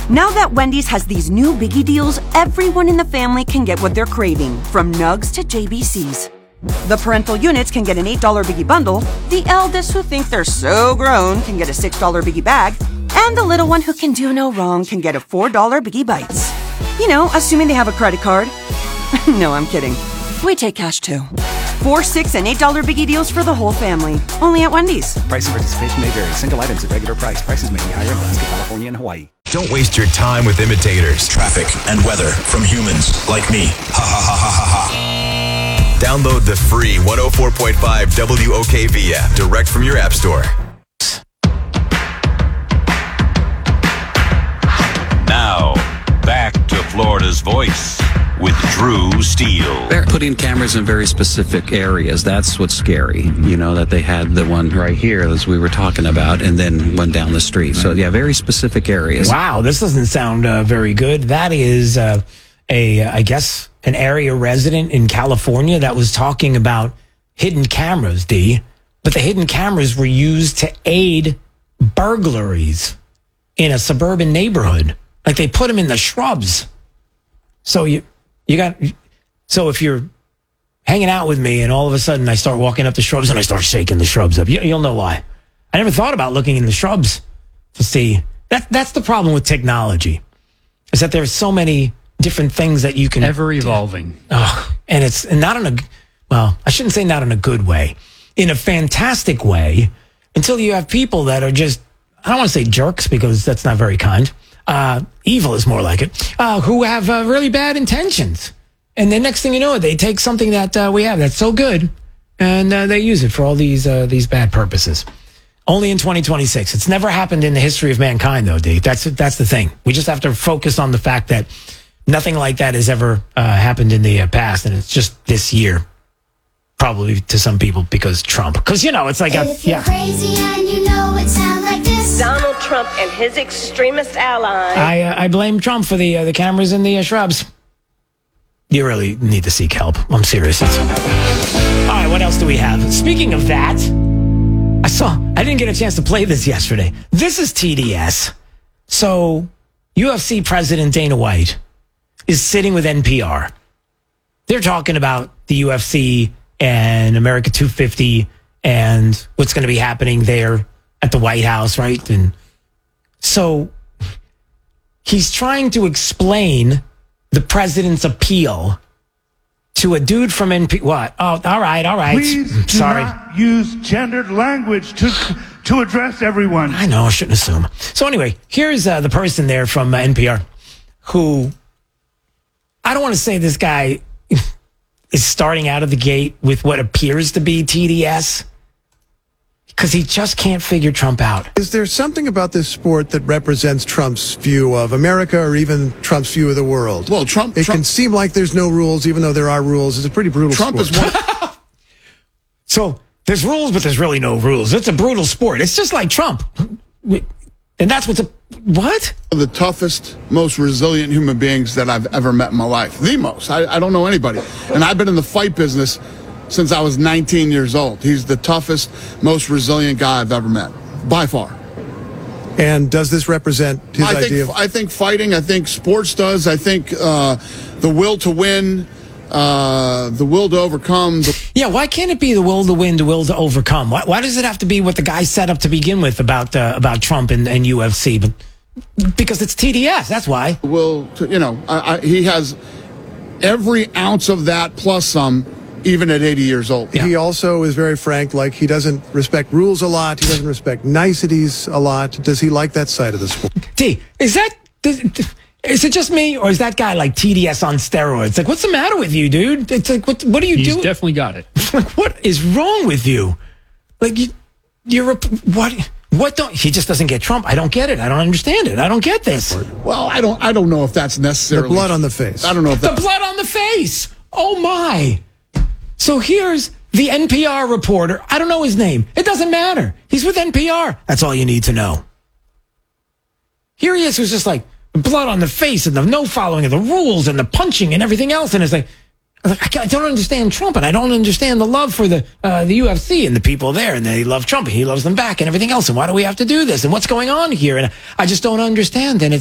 Now that Wendy's has these new biggie deals, everyone in the family can get what they're craving, from nugs to JBCs. The parental units can get an $8 biggie bundle, the eldest who think they're so grown can get a $6 biggie bag, and the little one who can do no wrong can get a $4 biggie bites. You know, assuming they have a credit card. No, I'm kidding. We take cash too. $4, $6, and $8 biggie deals for the whole family. Only at Wendy's. Price and participation may vary. Single items at regular price. Prices may be higher in Alaska, California, and Hawaii. Don't waste your time with imitators. Traffic and weather from humans like me. Ha ha ha ha ha ha. Download the free 104.5 WOKV app direct from your app store. Now, back to Florida's Voice with Drew Steele. They're putting cameras in very specific areas. That's what's scary. You know, that they had the one right here, as we were talking about, and then one down the street. So, yeah, very specific areas. Wow, this doesn't sound very good. That is I guess, an area resident in California that was talking about hidden cameras, D. But the hidden cameras were used to aid burglaries in a suburban neighborhood. Like, they put them in the shrubs. So so if you're hanging out with me and all of a sudden I start walking up the shrubs and I start shaking the shrubs up, you'll know why. I never thought about looking in the shrubs to see. That's the problem with technology, is that there's so many different things that you can... Ever evolving. And it's not in I shouldn't say not in a good way. In a fantastic way, until you have people that are just, I don't want to say jerks because that's not very kind. Evil is more like it, who have really bad intentions. And the next thing you know, they take something that we have that's so good and they use it for all these bad purposes. Only in 2026. It's never happened in the history of mankind, though, D. That's the thing. We just have to focus on the fact that nothing like that has ever happened in the past, and it's just this year. Probably to some people because Trump. Because, it's like if you're crazy and you know it sounds like this. Donald Trump and his extremist allies. I blame Trump for the cameras in the shrubs. You really need to seek help. I'm serious. All right, what else do we have? Speaking of that, I didn't get a chance to play this yesterday. This is TDS. So, UFC President Dana White is sitting with NPR. They're talking about the UFC and America 250 and what's going to be happening there at the White House, right? And so he's trying to explain the president's appeal to a dude from NPR. What? Oh, all right. Please do not use gendered language to address everyone. I know, I shouldn't assume. So anyway, here's the person there from NPR who, I don't want to say this guy is starting out of the gate with what appears to be TDS, because he just can't figure Trump out. Is there something about this sport that represents Trump's view of America or even Trump's view of the world? Well, Trump can seem like there's no rules, even though there are rules. It's a pretty brutal sport. Trump is one. So there's rules, but there's really no rules. It's a brutal sport. It's just like Trump. And that's what? The toughest, most resilient human beings that I've ever met in my life. The most. I don't know anybody. And I've been in the fight business since I was 19 years old. He's the toughest, most resilient guy I've ever met, by far. And does this represent his idea? I think fighting, I think sports does. I think the will to win, the will to overcome. Yeah, why can't it be the will to win, the will to overcome? Why does it have to be what the guy set up to begin with about Trump and UFC? But because it's TDS, that's why. He has every ounce of that plus some, even at 80 years old. Yeah. He also is very frank, like he doesn't respect rules a lot. He doesn't respect niceties a lot. Does he like that side of the sport? D, is it just me, or is that guy like TDS on steroids? Like, what's the matter with you, dude? It's like, what are you doing? He's definitely got it. Like, what is wrong with you? Like, what don't, he just doesn't get Trump. I don't get it. I don't understand it. I don't get this. Well, I don't know if that's necessarily. The blood on the face. I don't know if the blood on the face. Oh my. So here's the NPR reporter. I don't know his name. It doesn't matter. He's with NPR. That's all you need to know. Here he is, who's just like, blood on the face and the no following of the rules and the punching and everything else. And it's like, I don't understand Trump, and I don't understand the love for the UFC and the people there, and they love Trump and he loves them back and everything else. And why do we have to do this? And what's going on here? And I just don't understand. And it's